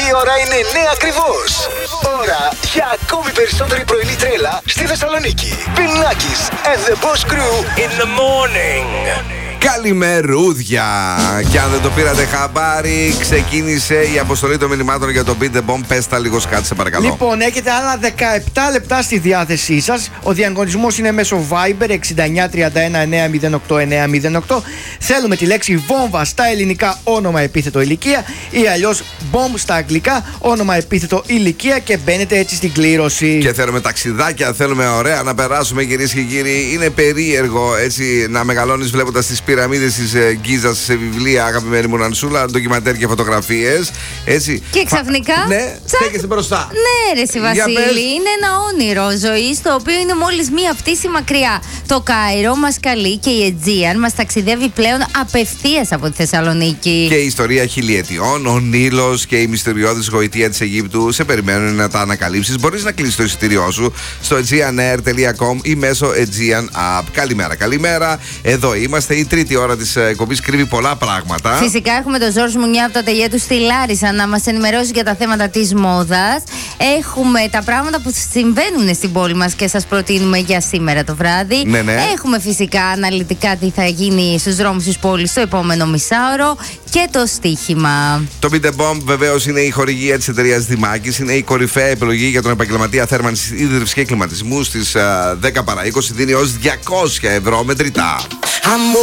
Η ώρα είναι 9 ακριβώς. Ώρα για ακόμη περισσότερη πρωινή τρέλα στη Θεσσαλονίκη. Bill Nackis and the Boss Crew in the morning. Καλημερούδια! Και αν δεν το πήρατε χαμπάρι, ξεκίνησε η αποστολή των μηνυμάτων για το Beat the Bomb. Πες τα λίγο σκάτσε, σε παρακαλώ. Λοιπόν, έχετε άλλα 17 λεπτά στη διάθεσή σας. Ο διαγωνισμός είναι μέσω Viber 6931 908 908. Θέλουμε τη λέξη βόμβα στα ελληνικά, όνομα επίθετο ηλικία, ή αλλιώς bomb στα αγγλικά, όνομα επίθετο ηλικία, και μπαίνετε έτσι στην κλήρωση. Και θέλουμε ταξιδάκια, θέλουμε ωραία να περάσουμε, κυρίες και κύριοι. Είναι περίεργο έτσι να μεγαλώνεις βλέποντας τις πυραμίδες της Γκίζας σε βιβλία, αγαπημένη μου Νανσούλα, ντοκιμαντέρ και φωτογραφίες. Έτσι. Και ξαφνικά. Ναι, στέκεσαι μπροστά. Ναι, ρε εσύ Βασίλη, είναι ένα όνειρο ζωής, το οποίο είναι μόλις μία πτήση μακριά. Το Κάιρο μας καλεί και η Αιτζίαν μας ταξιδεύει πλέον απευθείας από τη Θεσσαλονίκη. Και η ιστορία χιλιετιών, ο Νείλος και η μυστηριώδης γοητεία της Αιγύπτου σε περιμένουν να τα ανακαλύψεις. Μπορείς να κλείσεις το εισιτήριό σου στο aegeanair.com ή μέσω Aegean App. Καλημέρα. Εδώ είμαστε. Η τρίτη ώρα της εκπομπής κρύβει πολλά πράγματα. Φυσικά έχουμε τον Ζόρζ Μουνιά από το ατελιέ του στη Λάρισα να μας ενημερώσει για τα θέματα της μόδας. Έχουμε τα πράγματα που συμβαίνουν στην πόλη μας και σας προτείνουμε για σήμερα το βράδυ. Ναι. Έχουμε φυσικά αναλυτικά τι θα γίνει στους δρόμους της πόλης στο επόμενο μισάωρο και το στοίχημα. Το Beat the Bomb βεβαίως είναι η χορηγία της εταιρείας Δημάκης. Είναι η κορυφαία επιλογή για τον επαγγελματία θέρμανσης, ίδρυυσης και κλιματισμού. Στις 10 παρά 20 δίνει ως 200 ευρώ μετρητά.